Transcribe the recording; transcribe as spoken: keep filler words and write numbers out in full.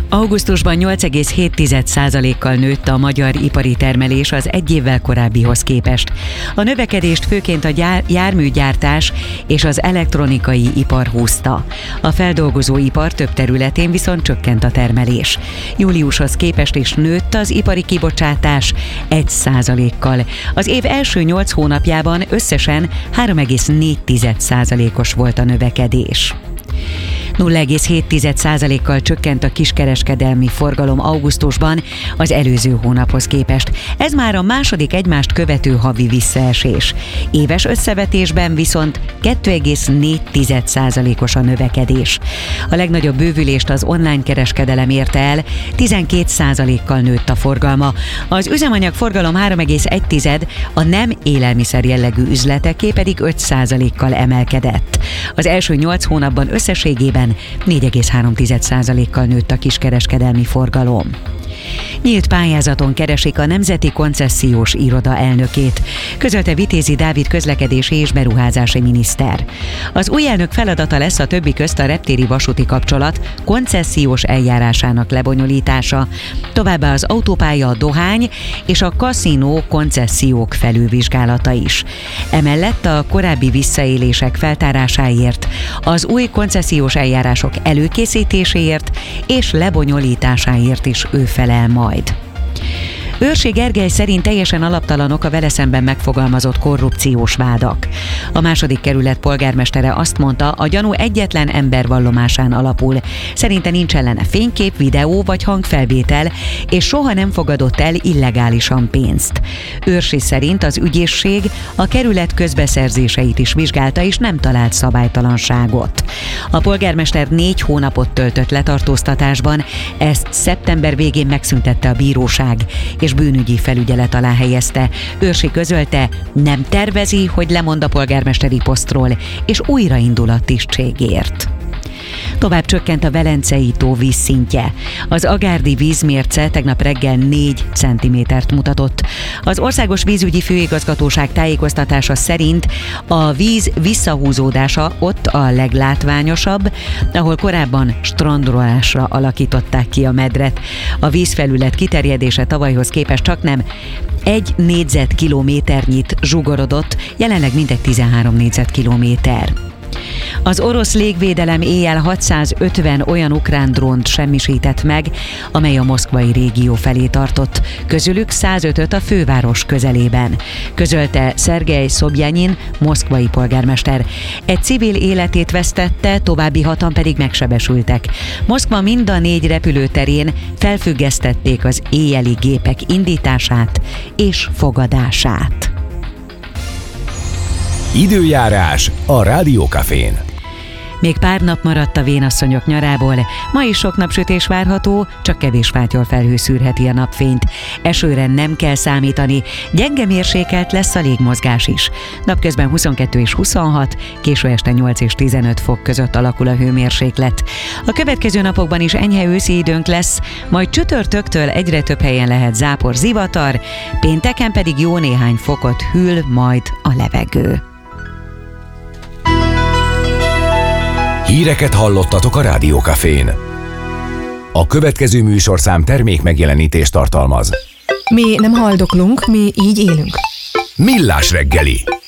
Augusztusban nyolc egész hét százalékkal nőtt a magyar ipari termelés az egy évvel korábbihoz képest. A növekedést főként a gyár, járműgyártás és az elektronikai ipar húzta. A feldolgozóipar több területén viszont csökkent a termelés. Júliushoz képest is nőtt az ipari kibocsátás egy százalékkal. Az év első nyolc hónapjában összesen három egész négy százalékos volt a növekedés. nulla egész hét százalékkal csökkent a kiskereskedelmi forgalom augusztusban az előző hónaphoz képest. Ez már a második egymást követő havi visszaesés. Éves összevetésben viszont két egész négy százalékos a növekedés. A legnagyobb bővülést az online kereskedelem érte el, tizenkét százalékkal nőtt a forgalma. Az üzemanyag forgalom három egész egy, a nem élelmiszer jellegű üzleteké pedig öt százalékkal emelkedett. Az első nyolc hónapban összességében négy egész három százalékkal nőtt a kiskereskedelmi forgalom. Nyílt pályázaton keresik a Nemzeti Koncesziós Iroda elnökét, közölte Vitézi Dávid közlekedési és beruházási miniszter. Az új elnök feladata lesz a többi közt a reptéri vasúti kapcsolat koncesziós eljárásának lebonyolítása, továbbá az autópálya, a dohány és a kaszinó koncesziók felülvizsgálata is. Emellett a korábbi visszaélések feltárásáért, az új koncesziós eljárások előkészítéséért és lebonyolításáért is ő felel majd. Őrsi Gergely szerint teljesen alaptalanok a vele szemben megfogalmazott korrupciós vádak. A második kerület polgármestere azt mondta, a gyanú egyetlen ember vallomásán alapul. Szerinte nincs ellene fénykép, videó vagy hangfelvétel, és soha nem fogadott el illegálisan pénzt. Őrsi szerint az ügyészség a kerület közbeszerzéseit is vizsgálta, és nem talált szabálytalanságot. A polgármester négy hónapot töltött letartóztatásban, ezt szeptember végén megszüntette a bíróság, és bűnügyi felügyelet alá helyezte. Őrsi közölte, nem tervezi, hogy lemond a polgármesteri posztról, és újraindul a tisztségért. Tovább csökkent a Velencei tó vízszintje. Az agárdi vízmérce tegnap reggel négy centimétert mutatott. Az Országos Vízügyi Főigazgatóság tájékoztatása szerint a víz visszahúzódása ott a leglátványosabb, ahol korábban strandolásra alakították ki a medret. A vízfelület kiterjedése tavalyhoz képest csaknem egy négyzetkilométernyit zsugorodott, jelenleg mintegy tizenhárom négyzetkilométer. Az orosz légvédelem éjjel hatszázötven olyan ukrán drónt semmisített meg, amely a moszkvai régió felé tartott, közülük százötöt a főváros közelében, közölte Szergej Szobjanyin, moszkvai polgármester. Egy civil életét vesztette, további hatan pedig megsebesültek. Moszkva mind a négy repülőterén felfüggesztették az éjjeli gépek indítását és fogadását. Időjárás a Rádiókafén. Még pár nap maradt a vénasszonyok nyarából, ma is sok napsütés várható, csak kevés fátyol felhő szűrheti a napfényt. Esőre nem kell számítani, gyenge mérsékelt lesz a légmozgás is. Napközben huszonkettő és huszonhat, késő este nyolc és tizenöt fok között alakul a hőmérséklet. A következő napokban is enyhe őszi időnk lesz, majd csütörtöktől egyre több helyen lehet zápor, zivatar, pénteken pedig jó néhány fokot hűl majd a levegő. Híreket hallottatok a Rádiókafén. A következő műsorszám termék megjelenítést tartalmaz. Mi nem haldoklunk, mi így élünk. Millás reggeli.